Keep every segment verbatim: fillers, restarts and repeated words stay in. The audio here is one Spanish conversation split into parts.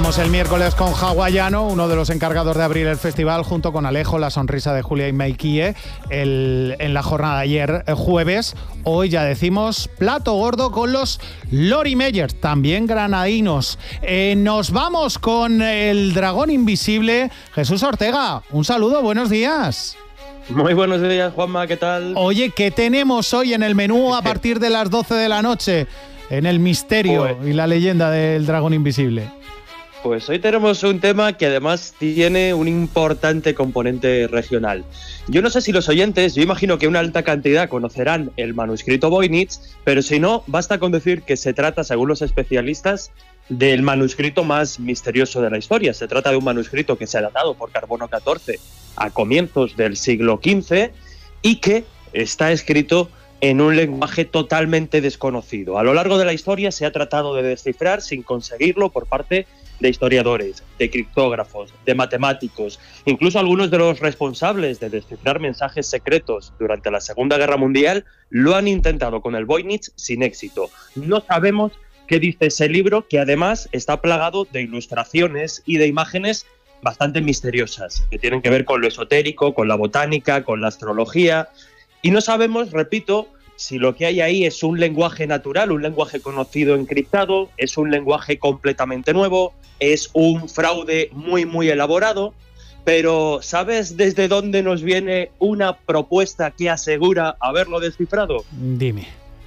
Empezamos el miércoles con Hawaiano, uno de los encargados de abrir el festival, junto con Alejo, la sonrisa de Julia y Maikie, el, en la jornada de ayer, el jueves. Hoy ya decimos plato gordo con los Lori Meyers, también granadinos. Eh, nos vamos con el dragón invisible. Jesús Ortega, un saludo, buenos días. Muy buenos días, Juanma, ¿qué tal? Oye, ¿qué tenemos hoy en el menú a partir de las doce de la noche? En el misterio pues, y la leyenda del dragón invisible. Pues hoy tenemos un tema que además tiene un importante componente regional. Yo no sé si los oyentes, yo imagino que una alta cantidad conocerán el manuscrito Voynich, pero si no, basta con decir que se trata, según los especialistas, del manuscrito más misterioso de la historia. Se trata de un manuscrito que se ha datado por carbono catorce a comienzos del siglo quince y que está escrito en un lenguaje totalmente desconocido. A lo largo de la historia se ha tratado de descifrar sin conseguirlo por parte de historiadores, de criptógrafos, de matemáticos, incluso algunos de los responsables de descifrar mensajes secretos durante la Segunda Guerra Mundial lo han intentado con el Voynich sin éxito. No sabemos qué dice ese libro, que además está plagado de ilustraciones y de imágenes bastante misteriosas, que tienen que ver con lo esotérico, con la botánica, con la astrología. Y no sabemos, repito, si lo que hay ahí es un lenguaje natural, un lenguaje conocido encriptado, es un lenguaje completamente nuevo, es un fraude muy, muy elaborado. Pero ¿sabes desde dónde nos viene una propuesta que asegura haberlo descifrado? Dime.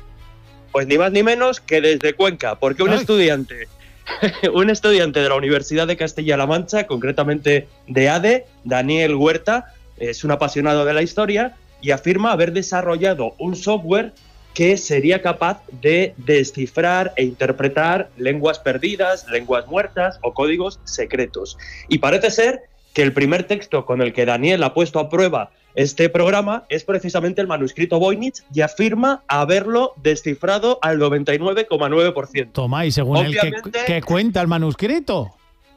Pues ni más ni menos que desde Cuenca, porque un Ay. estudiante, un estudiante de la Universidad de Castilla-La Mancha, concretamente de A D E, Daniel Huerta, es un apasionado de la historia, y afirma haber desarrollado un software que sería capaz de descifrar e interpretar lenguas perdidas, lenguas muertas o códigos secretos. Y parece ser que el primer texto con el que Daniel ha puesto a prueba este programa es precisamente el manuscrito Voynich y afirma haberlo descifrado al noventa y nueve coma nueve por ciento. Toma, y según Obviamente, el que, que cuenta el manuscrito.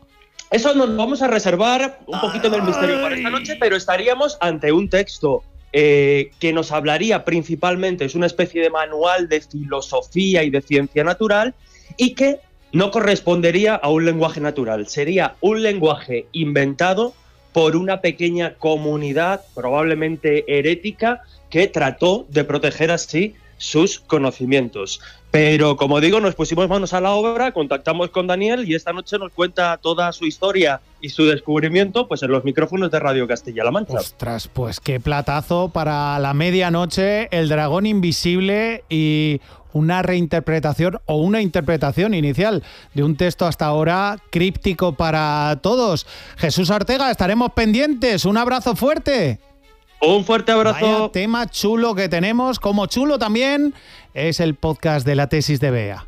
Eso nos vamos a reservar un poquito del misterio para esta noche, pero estaríamos ante un texto Eh, que nos hablaría principalmente, es una especie de manual de filosofía y de ciencia natural, y que no correspondería a un lenguaje natural, sería un lenguaje inventado por una pequeña comunidad, probablemente herética, que trató de proteger así sus conocimientos. Pero, como digo, nos pusimos manos a la obra, contactamos con Daniel y esta noche nos cuenta toda su historia y su descubrimiento pues en los micrófonos de Radio Castilla-La Mancha. Ostras, pues qué platazo para la medianoche, el dragón invisible y una reinterpretación o una interpretación inicial de un texto hasta ahora críptico para todos. Jesús Ortega, estaremos pendientes. Un abrazo fuerte. Un fuerte abrazo. Vaya tema chulo que tenemos, como chulo también es el podcast de la tesis de Bea.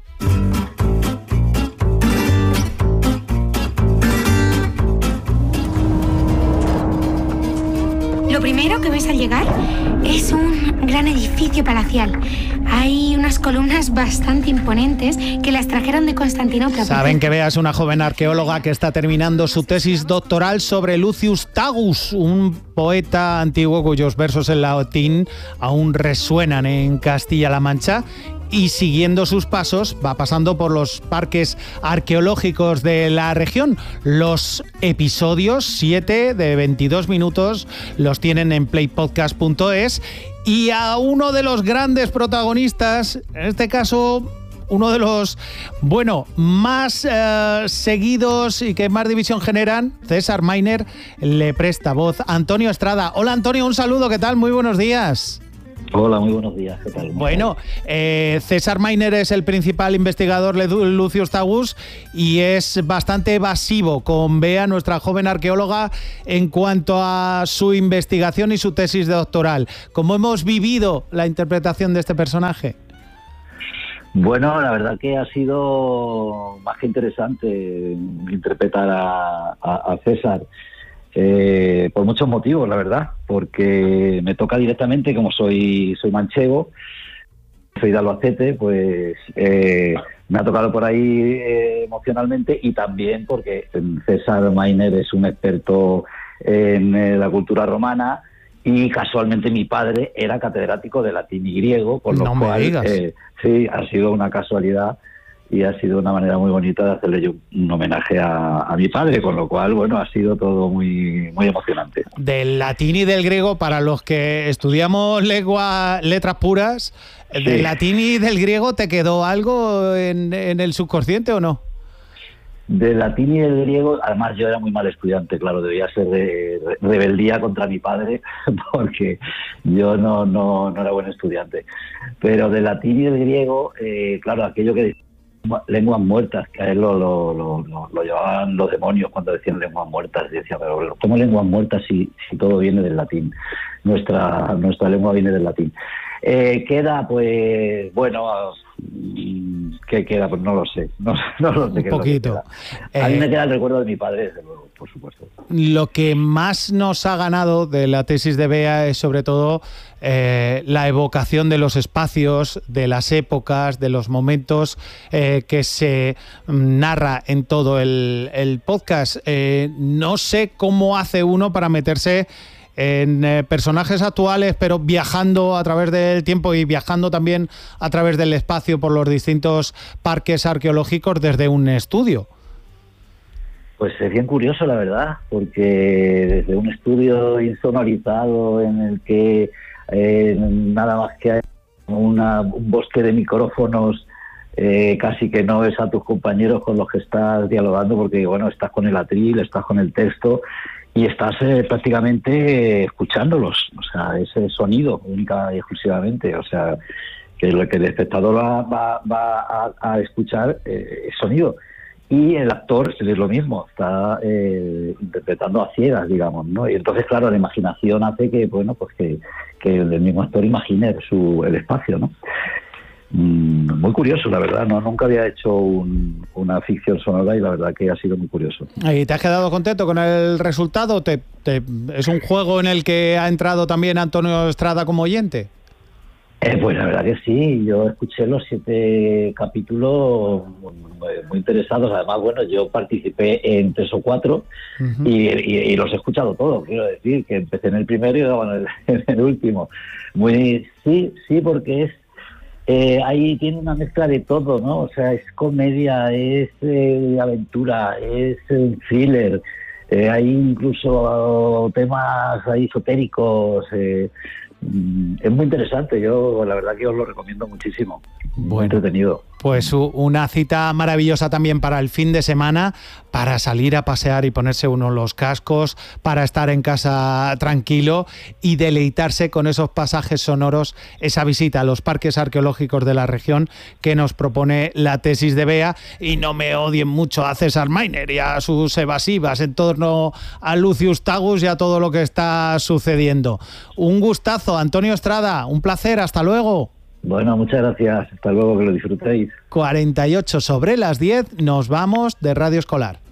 Lo primero que ves al llegar es un gran edificio palacial. Hay unas columnas bastante imponentes que las trajeron de Constantinopla. Saben que Bea es una joven arqueóloga que está terminando su tesis doctoral sobre Lucius Tagus, un poeta antiguo cuyos versos en latín aún resuenan en Castilla-La Mancha. Y siguiendo sus pasos va pasando por los parques arqueológicos de la región. Los episodios, siete de veintidós minutos, los tienen en playpodcast punto es. Y a uno de los grandes protagonistas, en este caso uno de los, bueno, más eh, seguidos y que más división generan, César Mainer, le presta voz. Antonio Estrada. Hola Antonio, un saludo, ¿qué tal? Muy buenos días. Hola, muy buenos días, ¿qué tal? Bueno, eh, César Mainer es el principal investigador de Lucius Tagus y es bastante evasivo con Bea, nuestra joven arqueóloga, en cuanto a su investigación y su tesis doctoral. ¿Cómo hemos vivido la interpretación de este personaje? Bueno, la verdad que ha sido más que interesante interpretar a, a, a César. Eh, por muchos motivos, la verdad, porque me toca directamente, como soy soy manchego, soy de Albacete, pues eh, me ha tocado por ahí eh, emocionalmente, y también porque César Mainer es un experto en eh, la cultura romana, y casualmente mi padre era catedrático de latín y griego, por lo no cual me digas. Eh, sí, ha sido una casualidad. y ha sido una manera muy bonita de hacerle yo un homenaje a, a mi padre, con lo cual, bueno, ha sido todo muy, muy emocionante. Del latín y del griego, para los que estudiamos lengua, letras puras, sí. ¿Del latín y del griego te quedó algo en, en el subconsciente o no? Del latín y del griego, además yo era muy mal estudiante, claro, debía ser de rebeldía contra mi padre, porque yo no, no, no era buen estudiante. Pero del latín y del griego, eh, claro, aquello que lenguas muertas, que a él lo, lo, lo, lo, lo llevaban los demonios cuando decían lenguas muertas, y decía, pero ¿cómo lenguas muertas si, si todo viene del latín? Nuestra, nuestra lengua viene del latín. Eh, queda, pues, bueno, ¿qué queda? Pues no lo sé, no, no lo sé. Un poquito. A mí eh, me queda el recuerdo de mi padre, desde luego, por supuesto. Lo que más nos ha ganado de la tesis de Bea es sobre todo eh, la evocación de los espacios, de las épocas, de los momentos eh, que se narra en todo el, el podcast. Eh, no sé cómo hace uno para meterse en eh, personajes actuales, pero viajando a través del tiempo y viajando también a través del espacio por los distintos parques arqueológicos desde un estudio. Pues es bien curioso, la verdad, porque desde un estudio insonorizado en el que eh, nada más que hay una, un bosque de micrófonos, eh, casi que no ves a tus compañeros con los que estás dialogando, porque bueno, estás con el atril, estás con el texto, y estás eh, prácticamente eh, escuchándolos, o sea, ese sonido única y exclusivamente, o sea, que lo que el espectador va, va, va a, a escuchar eh, es sonido, y el actor es lo mismo, está eh, interpretando a ciegas, digamos, ¿no? Y entonces, claro, la imaginación hace que, bueno, pues que, que el mismo actor imagine su, el espacio, ¿no? Muy curioso, la verdad, no nunca había hecho un, una ficción sonora y la verdad que ha sido muy curioso. ¿Y te has quedado contento con el resultado? ¿Te, te, ¿Es un juego en el que ha entrado también Antonio Estrada como oyente? Eh, pues la verdad que sí, yo escuché los siete capítulos muy, muy interesados, además, bueno, yo participé en tres o cuatro uh-huh. y, y, y los he escuchado todos, quiero decir, que empecé en el primero y luego en el, en el último. Muy, sí, sí, porque es Eh, ahí tiene una mezcla de todo, ¿no? O sea, es comedia, es eh, aventura, es eh, thriller, eh, hay incluso temas ahí esotéricos, eh, es muy interesante, yo la verdad que os lo recomiendo muchísimo, muy bueno, entretenido. Pues una cita maravillosa también para el fin de semana, para salir a pasear y ponerse uno los cascos, para estar en casa tranquilo y deleitarse con esos pasajes sonoros, esa visita a los parques arqueológicos de la región que nos propone la tesis de Bea. Y no me odien mucho a César Mainer y a sus evasivas en torno a Lucius Tagus y a todo lo que está sucediendo. Un gustazo, Antonio Estrada, un placer, hasta luego. Bueno, muchas gracias. Hasta luego, que lo disfrutéis. cuarenta y ocho sobre las diez, nos vamos de Radio Escolar.